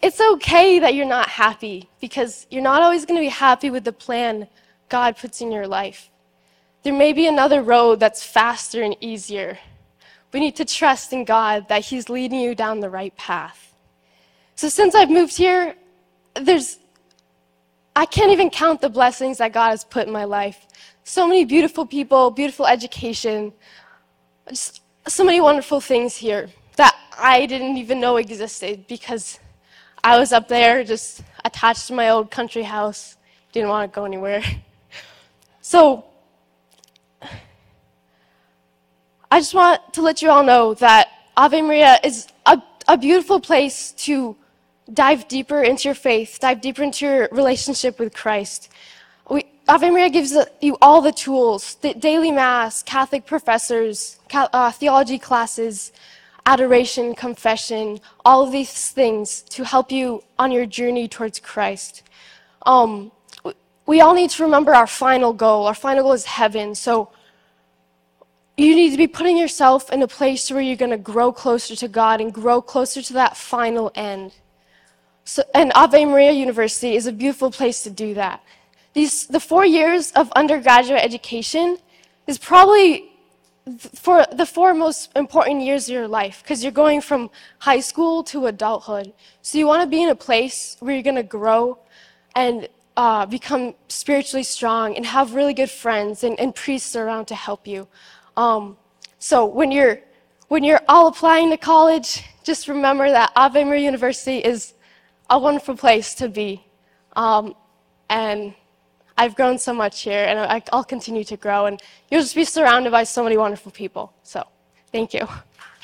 it's okay that you're not happy, because you're not always going to be happy with the plan God puts in your life. There may be another road that's faster and easier. We need to trust in God that He's leading you down the right path. So since I've moved here, I can't even count the blessings that God has put in my life. So many beautiful people, beautiful education, just so many wonderful things here that I didn't even know existed, because I was up there just attached to my old country house, didn't want to go anywhere. So I just want to let you all know that Ave Maria is a beautiful place to dive deeper into your faith, dive deeper into your relationship with Christ. Ave Maria gives you all the tools: the daily mass, Catholic professors, theology classes, adoration, confession, all of these things to help you on your journey towards Christ. We all need to remember our final goal. Our final goal is heaven. So you need to be putting yourself in a place where you're going to grow closer to God and grow closer to that final end. And Ave Maria University is a beautiful place to do that. The 4 years of undergraduate education is probably for the 4 most important years of your life, because you're going from high school to adulthood. So you want to be in a place where you're going to grow and become spiritually strong and have really good friends and priests around to help you. So when you're all applying to college, just remember that Ave Maria University is a wonderful place to be. And I've grown so much here, and I'll continue to grow, and you'll just be surrounded by so many wonderful people. So, thank you.